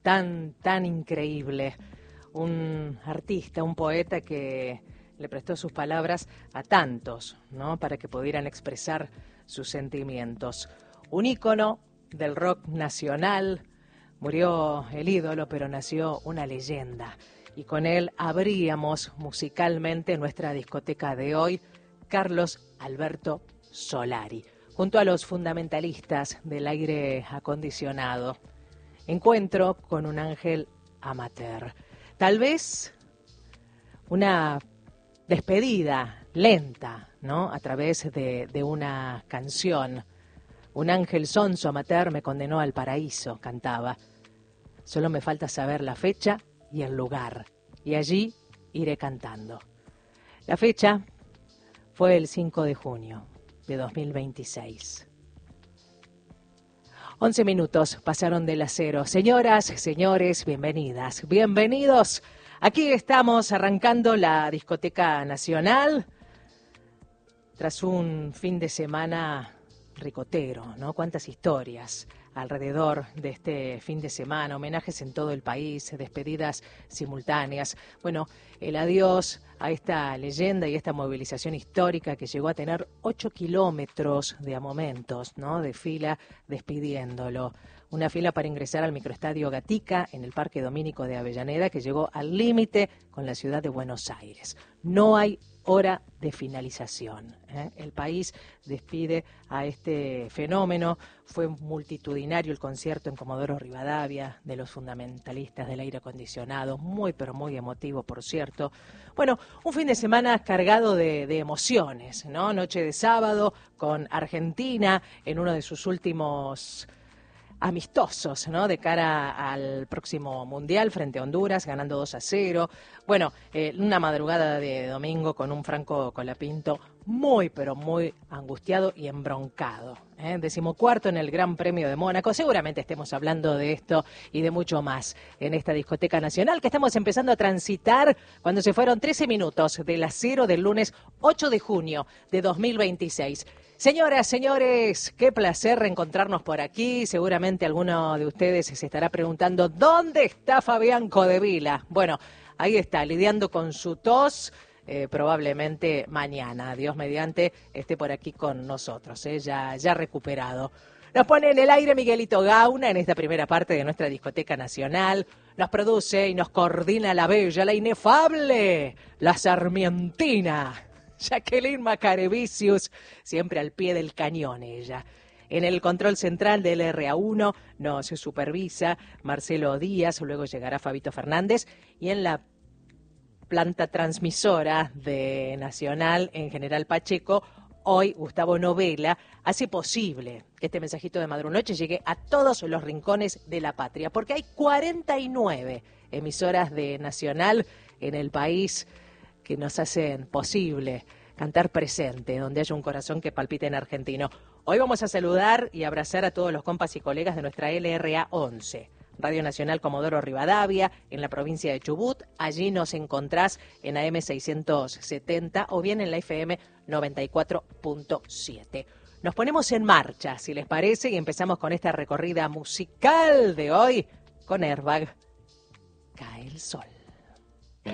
tan increíble. Un artista, un poeta que le prestó sus palabras a tantos, ¿no? Para que pudieran expresar sus sentimientos. Un ícono del rock nacional. Murió el ídolo, pero nació una leyenda. Y con él abríamos musicalmente nuestra discoteca de hoy, Carlos Alberto Solari, junto a los fundamentalistas del aire acondicionado. Encuentro con un ángel amateur. Tal vez una despedida lenta, ¿no? A través de una canción. Un ángel sonso amateur me condenó al paraíso, cantaba. Solo me falta saber la fecha y el lugar, y allí iré cantando. La fecha fue el 5 de junio de 2026. 11 minutos pasaron de las 0. Señoras, señores, bienvenidas, bienvenidos. Aquí estamos arrancando la Discoteca Nacional tras un fin de semana ricotero, ¿no? Cuántas historias alrededor de este fin de semana, homenajes en todo el país, despedidas simultáneas. Bueno, el adiós a esta leyenda y esta movilización histórica que llegó a tener 8 kilómetros de a momentos, ¿no? De fila despidiéndolo. Una fila para ingresar al microestadio Gatica en el Parque Domínico de Avellaneda que llegó al límite con la ciudad de Buenos Aires. No hay hora de finalización. El país despide a este fenómeno. Fue multitudinario el concierto en Comodoro Rivadavia de los fundamentalistas del aire acondicionado, muy pero muy emotivo, por cierto. Bueno, un fin de semana cargado de emociones, ¿no? Noche de sábado con Argentina en uno de sus últimos amistosos, ¿no? De cara al próximo Mundial frente a Honduras, ganando 2-0. Bueno, una madrugada de domingo con un Franco Colapinto muy, pero muy angustiado y embroncado. 14º en el Gran Premio de Mónaco. Seguramente estemos hablando de esto y de mucho más en esta Discoteca Nacional que estamos empezando a transitar cuando se fueron 13 minutos de las 0 del lunes 8 de junio de 2026. Señoras, señores, qué placer reencontrarnos por aquí. Seguramente alguno de ustedes se estará preguntando, ¿dónde está Fabián Codevila? Bueno, ahí está, lidiando con su tos. Probablemente mañana, Dios mediante, esté por aquí con nosotros, ya recuperado. Nos pone en el aire Miguelito Gauna en esta primera parte de nuestra Discoteca Nacional. Nos produce y nos coordina la bella, la inefable, la sarmientina, Jacqueline Macarevicius, siempre al pie del cañón ella. En el control central del RA1 nos supervisa Marcelo Díaz, luego llegará Fabito Fernández, y en la planta transmisora de Nacional en General Pacheco, hoy Gustavo Novela hace posible que este mensajito de Madrunoche llegue a todos los rincones de la patria, porque hay 49 emisoras de Nacional en el país que nos hacen posible cantar presente, donde haya un corazón que palpite en argentino. Hoy vamos a saludar y abrazar a todos los compas y colegas de nuestra LRA 11, Radio Nacional Comodoro Rivadavia, en la provincia de Chubut. Allí nos encontrás en AM 670 o bien en la FM 94.7. Nos ponemos en marcha, si les parece, y empezamos con esta recorrida musical de hoy con Airbag. Cae el sol.